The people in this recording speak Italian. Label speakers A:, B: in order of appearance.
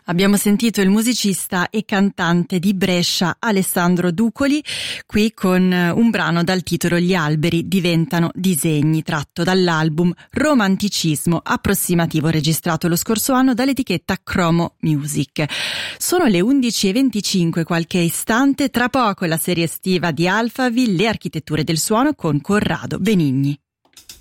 A: Abbiamo sentito il musicista e cantante di Brescia Alessandro Ducoli qui con un brano dal titolo Gli alberi diventano disegni, tratto dall'album Romanticismo approssimativo registrato lo scorso anno dall'etichetta Chromo Music. Sono le 11:25, qualche istante, tra poco la serie estiva di Alphaville, Le architetture del suono con Corrado Benigni.